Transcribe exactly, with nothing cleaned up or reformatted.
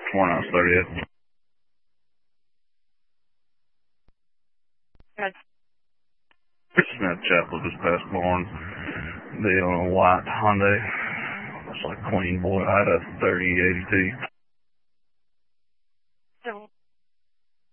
Morehouse thirtieth. Good. Smith Chapel just passed Bourne. The uh, white Hyundai. It's like clean boy. I had a thirty eighty-two.